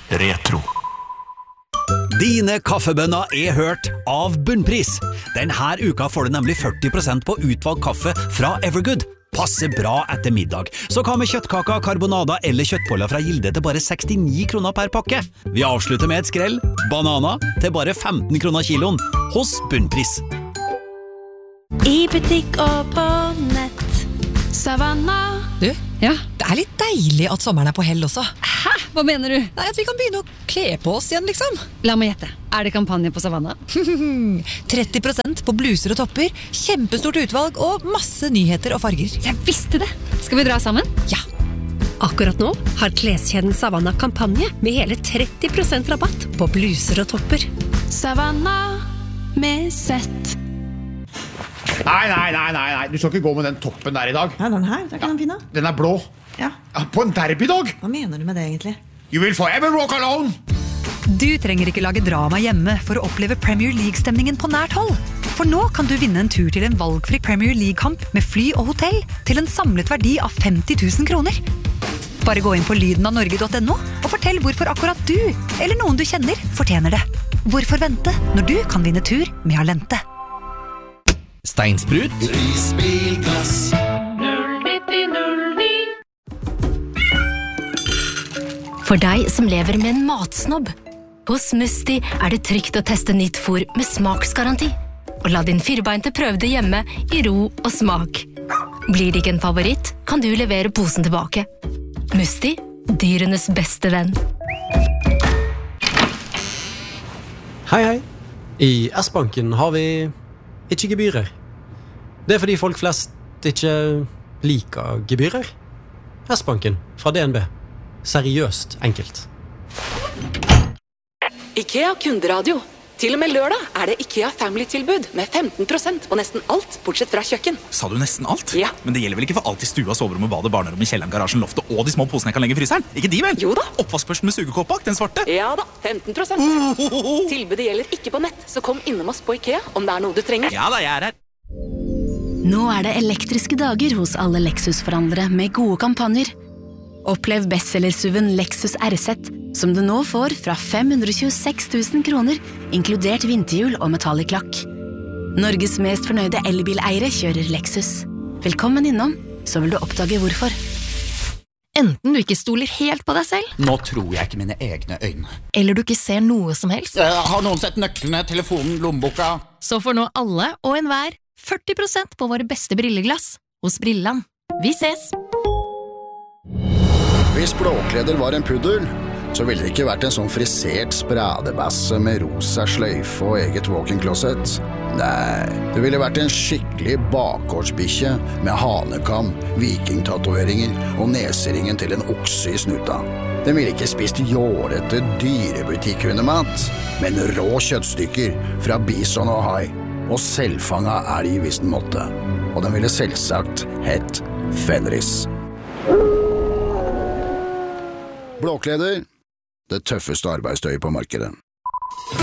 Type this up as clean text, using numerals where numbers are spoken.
Retro. Dine kaffebønner hørt av Bunnpris. Denne uka får du nemlig 40% på utvalgt kaffe fra Evergood. Passer bra etter middag. Så hva med kjøttkaka, karbonada eller kjøttboller fra Gilde til bare 69 kroner per pakke? Vi avslutter med et skrell. Banana til bare 15 kroner kiloen. Hos Bunnpris. I butikk og på nett. Savanna. Du, ja? Det litt deilig at sommeren på hell også. Hæ? Hva mener du? Nei, at vi kan begynne å kle på oss igjen, liksom. La meg gjette. Det kampanje på Savanna? 30% på bluser og topper, kjempestort utvalg og masse nyheter og farger. Jeg visste det! Skal vi dra sammen? Ja. Akkurat nå har kleskjeden Savanna kampanje med hele 30% rabatt på bluser og topper. Savanna med sett. Nei, du skal ikke gå med den toppen der i dag. Ja, den her, der kan den finne. Den blå. Ja. På en derbydag. Hva mener du med det egentlig? You will forever walk alone. Du trenger ikke lage drama hjemme for å oppleve Premier League-stemningen på nært hold. For nå kan du vinne en tur til en valgfri Premier League-kamp med fly og hotell til en samlet verdi av 50 000 kroner. Bare gå inn på lydenavnorge.no og fortell hvorfor akkurat du, eller noen du kjenner, fortjener det. Hvorfor vente når du kan vinne tur med Alente? Steinsprut. Risbilglass. 09009. For deg som lever med en matsnobb. Hos Musti det trygt å teste nytt fôr med smaksgaranti. Og la din firbeinte prøve det hjemme i ro og smak. Blir det ikke en favoritt, kan du levere posen tilbake. Musti, dyrenes beste venn. Hei. I S-banken har vi ikke gebyrer. Det fordi folk flest ikke liker gebyrer. S-banken fra DNB. Seriøst enkelt. IKEA kunderadio. Til og med lørdag det IKEA Family-tilbud med 15% på nesten alt, bortsett fra kjøkken. Sa du nesten alt? Ja. Men det gjelder vel ikke for alt i stua, soverommet, badet, barnerommet, kjelleren, garasjen, loftet og de små posene jeg kan legge i fryseren? Ikke de vel? Jo da. Oppvaskbørsten med sugekåp bak, den svarte? Ja da, 15%. Tilbudet gjelder ikke på nett, så kom innom oss på IKEA om det noe du trenger. Ja da, jeg her. Nå det elektriske dager hos alle Lexus-forhandlere med gode kampanjer. Opplev bestsellersuven Lexus RZ, som du nå får fra 526 000 kroner, inkludert vinterhjul og metallic lakk. Norges mest fornøyde elbileiere kjører Lexus. Velkommen innom, så vil du oppdage hvorfor. Enten du ikke stoler helt på deg selv. Nå tror jeg ikke mine egne øyne. Eller du ikke ser noe som helst. Har noen sett nøklene, telefonen, lommeboka? Så får nå alle og enhver 40% på våre beste brilleglass hos Brilland. Vi ses! Hvis Blåkleder var en puddel, så ville det ikke vært en sånn frisert spradebasse med rosa sløyfe og eget walk-in-closet. Nei, det ville vært en skikkelig bakgårdsbikkje med hanekam, vikingtatoveringer og neseringen til en okse i snuta. Den ville ikke spist jårete dyrebutikkhundemat, men rå kjøttstykker fra bison og hai, og selvfanga elg hvis den måtte. Og den ville selvsagt hett Fenris. Blåkleder, det tøffeste arbeidstøyet på markedet.